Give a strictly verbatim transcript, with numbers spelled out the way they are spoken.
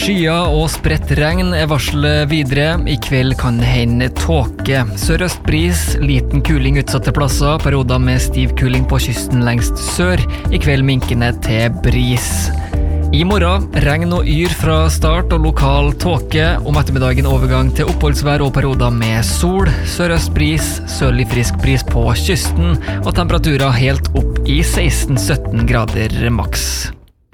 Skyer og spredt regn er varslet videre. I kveld kan det hende tåke. Sørøst bris, liten kuling utsatte plasser, perioder med stiv kuling på kysten lengst sør. I kveld minkende til bris. I morgen, regn og yr fra start og lokal tåke. Om ettermiddagen overgang til oppholdsvær og perioder med sol. Sørøst bris, sørlig frisk bris på kysten, og temperaturer helt opp i seksten til sytten grader maks.